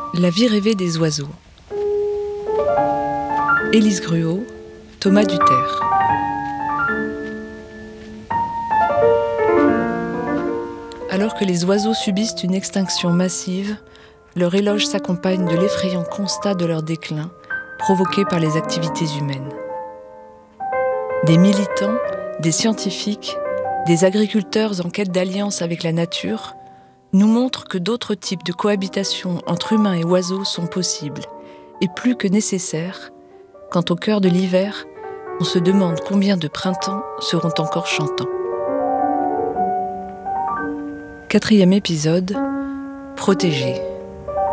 La vie rêvée des oiseaux. Élise Gruau, Thomas Duterre. Alors que les oiseaux subissent une extinction massive, leur éloge s'accompagne de l'effrayant constat de leur déclin, provoqué par les activités humaines. Des militants, des scientifiques, des agriculteurs en quête d'alliance avec la nature nous montrent que d'autres types de cohabitation entre humains et oiseaux sont possibles et plus que nécessaires quand au cœur de l'hiver, on se demande combien de printemps seront encore chantants. 4e épisode, protégés.